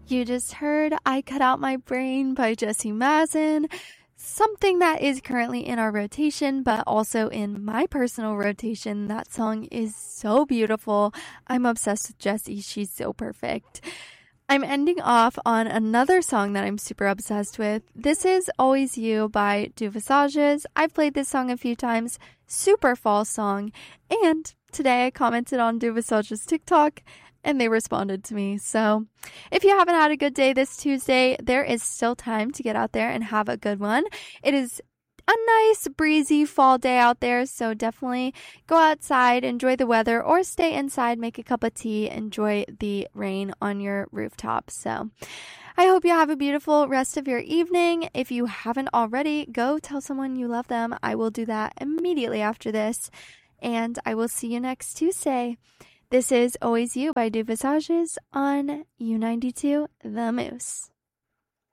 You just heard I Cut Out My Brain by Jessie Mazin, something that is currently in our rotation, but also in my personal rotation. That song is so beautiful. I'm obsessed with Jessie. She's so perfect. I'm ending off on another song that I'm super obsessed with. This is Always You by Du Visages. I've played this song a few times. Super fall song. And today I commented on Du Visages' TikTok and they responded to me. So if you haven't had a good day this Tuesday, there is still time to get out there and have a good one. It is a nice breezy fall day out there, so definitely go outside, enjoy the weather, or stay inside, make a cup of tea, enjoy the rain on your rooftop. So I hope you have a beautiful rest of your evening. If you haven't already, go tell someone you love them. I will do that immediately after this, and I will see you next Tuesday. This is Always You by Du Visages on U92 The Moose.